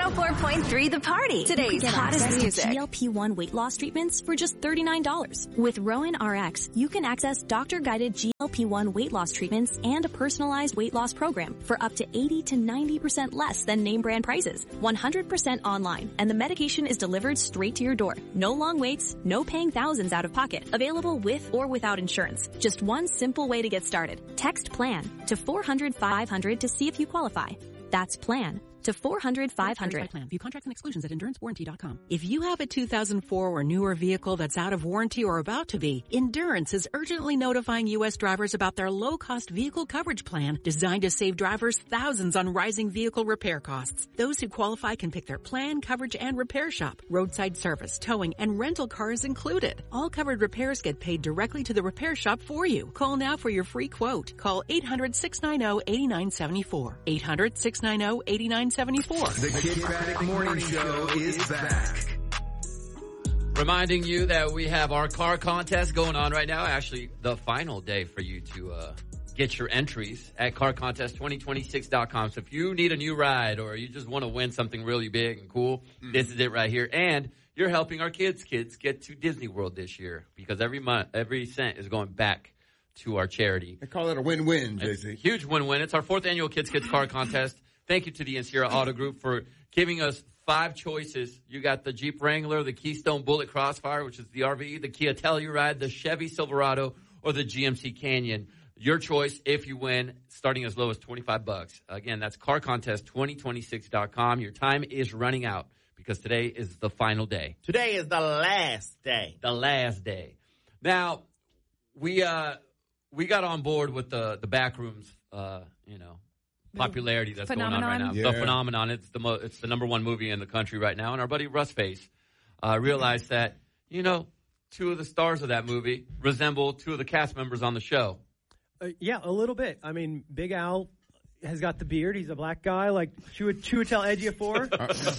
104.3 The Party. Today's hottest music. GLP-1 weight loss treatments for just $39. With Rowan RX, you can access doctor-guided GLP-1 weight loss treatments and a personalized weight loss program for up to 80 to 90% less than name brand prices. 100% online, and the medication is delivered straight to your door. No long waits, no paying thousands out of pocket. Available with or without insurance. Just one simple way to get started. Text PLAN to 400-500 to see if you qualify. That's PLAN to 400-500. Plan. View contracts and exclusions at endurancewarranty.com. If you have a 2004 or newer vehicle that's out of warranty or about to be, Endurance is urgently notifying U.S. drivers about their low-cost vehicle coverage plan designed to save drivers thousands on rising vehicle repair costs. Those who qualify can pick their plan, coverage, and repair shop. Roadside service, towing, and rental cars included. All covered repairs get paid directly to the repair shop for you. Call now for your free quote. Call 800-690-8974. 800-690-8974. The Kid Paddock Morning Show is back. Reminding you that we have our car contest going on right now. Actually, the final day for you to get your entries at carcontest2026.com. So if you need a new ride or you just want to win something really big and cool, this is it right here. And you're helping our kids get to Disney World this year because every month, every cent is going back to our charity. They call it a win-win, JC. Huge win-win. It's our 4th annual Kids Car Contest. Thank you to the Sierra Auto Group for giving us 5 choices. You got the Jeep Wrangler, the Keystone Bullet Crossfire, which is the RV, the Kia Telluride, the Chevy Silverado, or the GMC Canyon. Your choice if you win, starting as low as $25. Again, that's carcontest2026.com. Your time is running out because today is the final day. Today is the last day. The last day. Now, we got on board with the Backrooms, popularity that's phenomenon. Going on right now. Yeah. The phenomenon. It's the number one movie in the country right now. And our buddy Russ Face realized that, 2 of the stars of that movie resemble 2 of the cast members on the show. Yeah, a little bit. I mean, Big Al has got the beard. He's a black guy, like Chiwetel Ejiofor.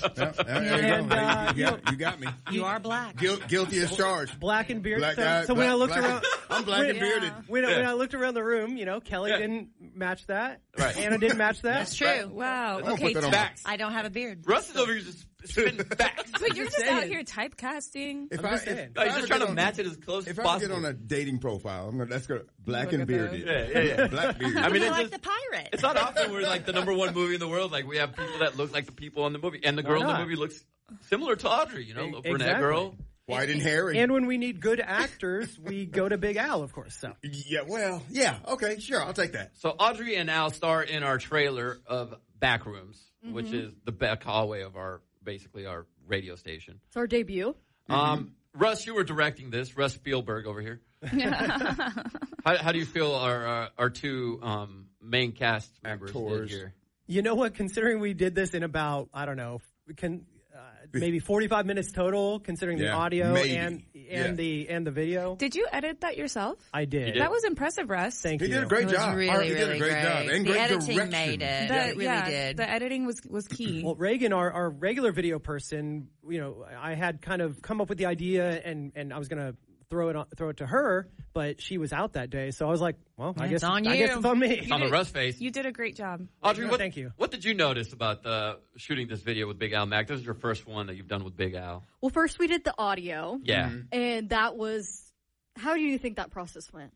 You got me. You are black. Guilty as charged. Black and bearded. Black guy, so when I looked around, I'm black and bearded. when I looked around the room, Kelly didn't match that. Right. Anna didn't match that. That's true. Wow. gonna Okay. put that on Facts. I don't have a beard. Russ is over here just spitting facts. But you're just saying. out here typecasting. If I'm just saying. He's just trying to match it as close as If I possible. get on a dating profile, that's good. Black Look and at bearded. Yeah. Black beard. I mean, I it's like just, the pirate. it's not often we're like the number one movie in the world. Like we have people that look like the people in the movie, and the girl in the not? movie looks similar to Audrey. Brunette Exactly. girl. White and hairy. And when we need good actors, we go to Big Al, of course. So Okay, sure, I'll take that. So Audrey and Al star in our trailer of Backrooms, which is the back hallway of our radio station. It's our debut. Russ, you were directing this. Russ Spielberg over here. How do you feel our 2 main cast members did here? you know what? Considering we did this in about, I don't know, maybe 45 minutes total, considering the audio and the video. Did you edit that yourself? I did. That was impressive, Russ. Thank He you. did a great It was job. really, He did a great job. And the great editing direction. made it. The- It really did. The editing was key. Well, Reagan, our regular video person, I had kind of come up with the idea, and I was going to throw it to her, but she was out that day, so I was like, well, I guess it's on me. It's on the Russ face. You did a great job. Audrey, thank you. What did you notice about shooting this video with Big Al Mac? This is your first one that you've done with Big Al. Well, first we did the audio. Yeah. And that was, how do you think that process went?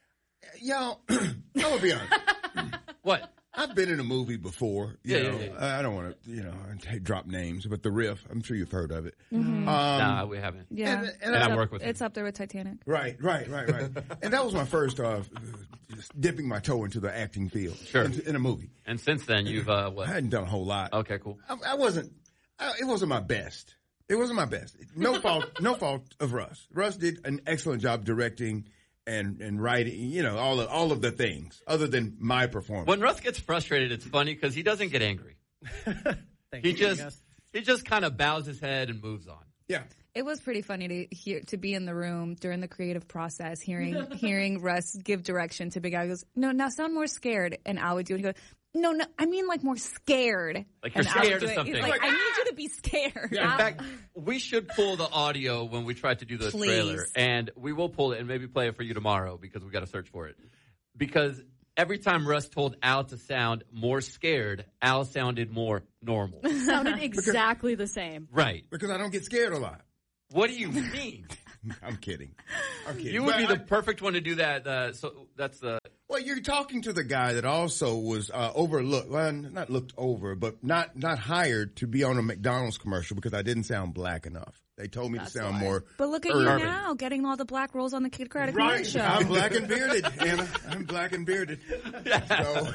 I will be honest. What? I've been in a movie before. Yeah. I don't want to, drop names, but The Riff. I'm sure you've heard of it. Mm-hmm. Nah, we haven't. Yeah. And I work with It's up there with Titanic. Right. And that was my first just dipping my toe into the acting field. Sure. In a movie. And since then, you've what? I hadn't done a whole lot. Okay, cool. I wasn't. It wasn't my best. It wasn't my best. No fault of Russ. Russ did an excellent job directing and writing, all of the things other than my performance. When Russ gets frustrated, it's funny because he doesn't get angry. He just kind of bows his head and moves on. Yeah. It was pretty funny to be in the room during the creative process, hearing Russ give direction to Big Al. He goes, "No, now sound more scared." And Al would do it. He goes, "No, I mean like more scared." Like you're and Al would scared do of it. something. He's like, I need you to be scared. Yeah, in fact, we should pull the audio when we try to do the trailer, and we will pull it and maybe play it for you tomorrow because we got to search for it. Because every time Russ told Al to sound more scared, Al sounded more normal. Sounded exactly the same. Right. Because I don't get scared a lot. What do you mean? I'm kidding. You would be the perfect one to do that. So that's the. Well, you're talking to the guy that also was overlooked. Well, not looked over, but not hired to be on a McDonald's commercial because I didn't sound black enough. They told me to sound more. But look at urban. you now, getting all the black roles on the Kid Craddock Morning Right. Show. I'm black and bearded, Anna. I'm black and bearded. So.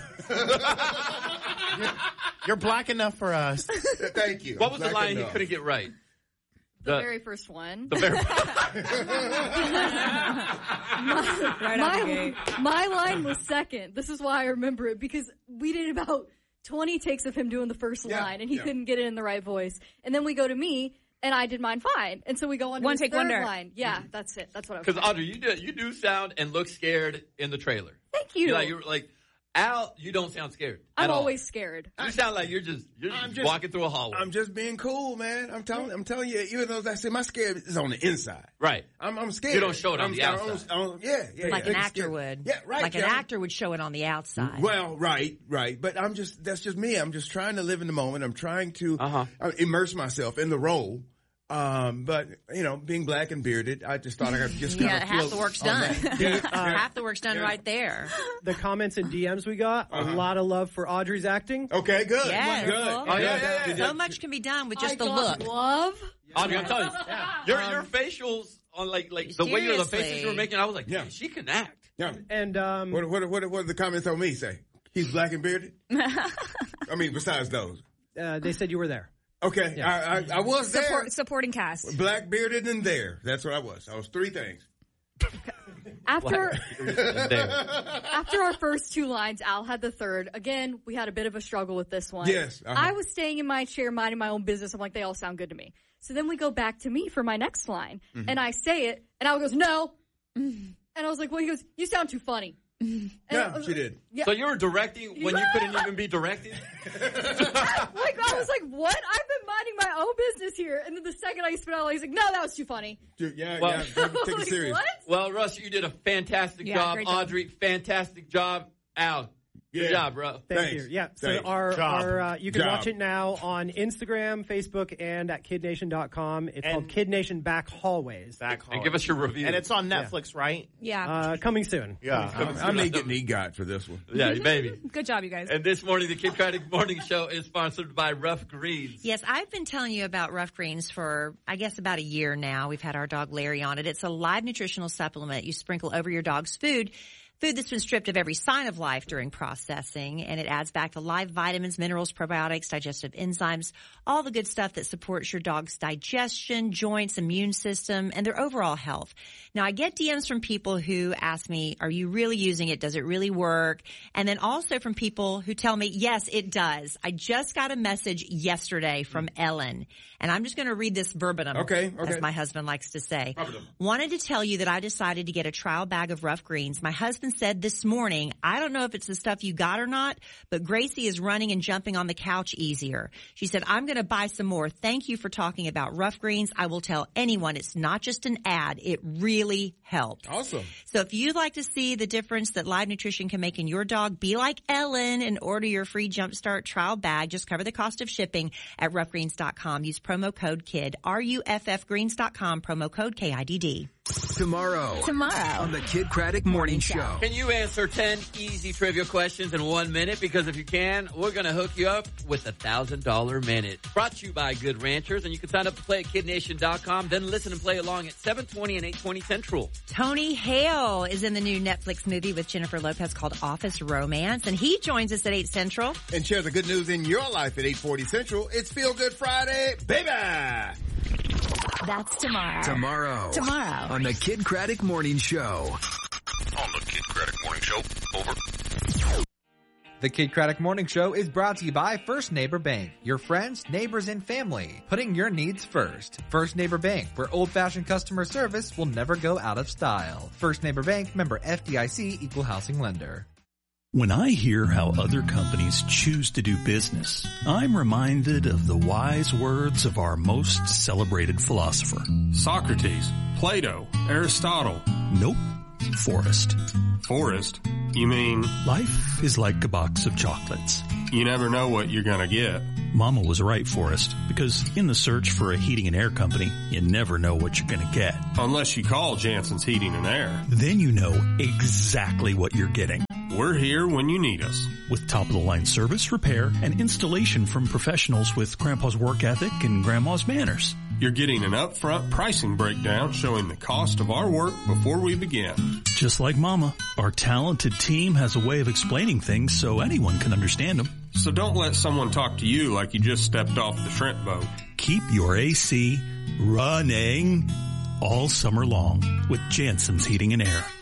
You're black enough for us. Thank you. What was the line he couldn't get right? The very first one. The very my line was second. This is why I remember it, because we did about 20 takes of him doing the first line, and he couldn't get it in the right voice. And then we go to me, and I did mine fine. And so we go on to One his take third wonder. line. Yeah, that's it. That's what I was Because Audrey, you do sound and look scared in the trailer. Thank you. You're like Al, you don't sound scared. I'm at all. always scared. You sound like you're just walking through a hallway. I'm just being cool, man. I'm telling you, even though I say my scare is on the inside. Right. I'm scared. You don't show it on the outside. Yeah. Like an actor would. Yeah, right. Like an actor would show it on the outside. Well, right. But that's just me. I'm just trying to live in the moment. I'm trying to immerse myself in the role. But being black and bearded, I just thought I could just kind of half the work's done. Half the work's done right there. The comments and DMs we got, a lot of love for Audrey's acting. Okay, good. Yes. Good. Oh, yeah. So much can be done with just the look. Love. Audrey, I'm telling you, your facials on like the way the faces you were making, I was like, yeah, she can act. Yeah. And what do the comments on me say? He's black and bearded. I mean, besides those, they said you were there. Okay, yeah. I was there. Supporting cast. Black, bearded, and there. That's what I was. I was three things. After our first two lines, Al had the third. Again, we had a bit of a struggle with this one. Yes. I was staying in my chair, minding my own business. I'm like, they all sound good to me. So then we go back to me for my next line. And I say it, and Al goes, no. And I was like, well, he goes, you sound too funny. Yeah, she did. Yeah. So you were directing when you couldn't even be directing? I was like, what? I've been minding my own business here. And then the second I spit out, he's like, no, that was too funny. Take it serious. What? Well, Russ, you did a fantastic job. Great job. Audrey, fantastic job. Al, good job, bro. Thank you. Yeah. So you can watch it now on Instagram, Facebook, and at KidNation.com. It's called Kid Nation Back Hallways. And give us your review. And it's on Netflix, right? Yeah. Coming soon. Yeah. I may get an EGOT for this one. Yeah, maybe. Good job, you guys. And this morning, the Kid Craddock Morning Show is sponsored by Rough Greens. Yes, I've been telling you about Rough Greens for, I guess, about a year now. We've had our dog Larry on it. It's a live nutritional supplement you sprinkle over your dog's food that's been stripped of every sign of life during processing, and it adds back the live vitamins, minerals, probiotics, digestive enzymes, all the good stuff that supports your dog's digestion, joints, immune system, and their overall health. Now, I get DMs from people who ask me, are you really using it? Does it really work? And then also from people who tell me, yes, it does. I just got a message yesterday from Ellen, and I'm just going to read this verbatim, as my husband likes to say. Wanted to tell you that I decided to get a trial bag of Rough Greens. My husband said this morning, I don't know if it's the stuff you got or not, but Gracie is running and jumping on the couch easier. She said, I'm going to buy some more. Thank you for talking about Rough Greens. I will tell anyone it's not just an ad. It really helps. Awesome. So if you'd like to see the difference that live nutrition can make in your dog, be like Ellen and order your free Jumpstart trial bag. Just cover the cost of shipping at roughgreens.com. Use promo code KID, RUFFgreens.com, promo code KIDD. Tomorrow on the Kid Craddock Morning Show. Can you answer 10 easy trivia questions in 1 minute? Because if you can, we're going to hook you up with a $1,000 minute. Brought to you by Good Ranchers, and you can sign up to play at KidNation.com, then listen and play along at 7:20 and 8:20 Central. Tony Hale is in the new Netflix movie with Jennifer Lopez called Office Romance, and he joins us at 8 Central. And share the good news in your life at 8:40 Central. It's Feel Good Friday, baby! That's tomorrow. Tomorrow on the Kid Craddock Morning Show. On the Kid Craddock Morning Show. Over. The Kid Craddock Morning Show is brought to you by First Neighbor Bank. Your friends, neighbors, and family. Putting your needs first. First Neighbor Bank, where old-fashioned customer service will never go out of style. First Neighbor Bank, member FDIC, equal housing lender. When I hear how other companies choose to do business, I'm reminded of the wise words of our most celebrated philosopher. Socrates, Plato, Aristotle. Nope. Forrest. Forrest? You mean? Life is like a box of chocolates. You never know what you're gonna get. Mama was right, Forrest, because in the search for a heating and air company, you never know what you're gonna get. Unless you call Jansen's Heating and Air. Then you know exactly what you're getting. We're here when you need us. With top-of-the-line service, repair, and installation from professionals with Grandpa's work ethic and Grandma's manners. You're getting an upfront pricing breakdown showing the cost of our work before we begin. Just like Mama, our talented team has a way of explaining things so anyone can understand them. So don't let someone talk to you like you just stepped off the shrimp boat. Keep your AC running all summer long with Jansen's Heating and Air.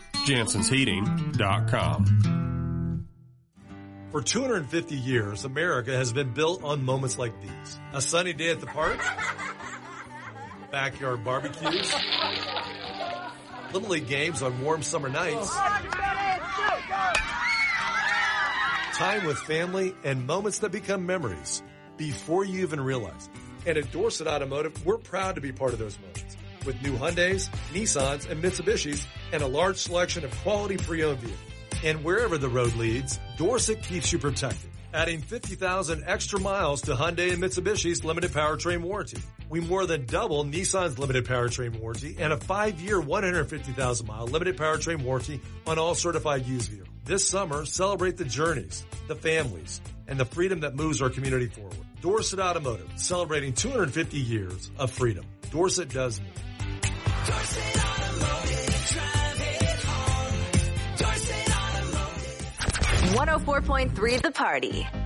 JansensHeating.com. For 250 years, America has been built on moments like these. A sunny day at the park, backyard barbecues, Little League games on warm summer nights, time with family, and moments that become memories before you even realize it. And at Dorset Automotive, we're proud to be part of those moments. With new Hyundais, Nissans, and Mitsubishis, and a large selection of quality pre-owned vehicles. And wherever the road leads, Dorset keeps you protected, adding 50,000 extra miles to Hyundai and Mitsubishi's limited powertrain warranty. We more than double Nissan's limited powertrain warranty and a 5-year, 150,000-mile limited powertrain warranty on all certified used vehicles. This summer, celebrate the journeys, the families, and the freedom that moves our community forward. Dorset Automotive, celebrating 250 years of freedom. Dorset does more. 104.3 The Party.